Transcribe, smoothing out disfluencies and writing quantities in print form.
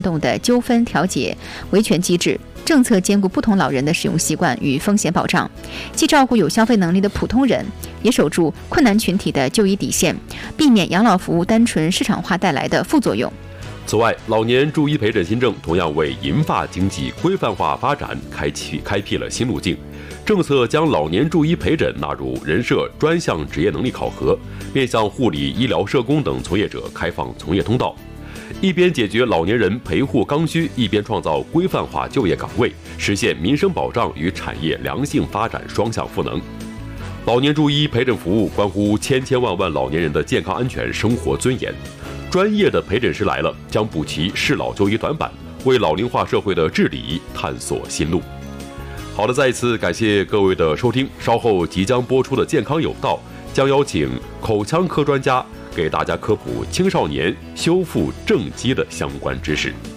动的纠纷调解维权机制，政策兼顾不同老人的使用习惯与风险保障，既照顾有消费能力的普通人，也守住困难群体的就医底线，避免养老服务单纯市场化带来的副作用。 此外，老年助医陪诊新政同样为银发经济规范化发展开辟了新路径。政策将老年助医陪诊纳入人社专项职业能力考核，面向护理、医疗、社工等从业者开放从业通道，一边解决老年人陪护刚需，一边创造规范化就业岗位，实现民生保障与产业良性发展双向赋能。老年助医陪诊服务关乎千千万万老年人的健康安全、生活尊严。专业的陪诊师来了，将补齐适老就医短板，为老龄化社会的治理探索新路。好的，再一次感谢各位的收听。稍后即将播出的《健康有道》将邀请口腔科专家给大家科普青少年修复正畸的相关知识。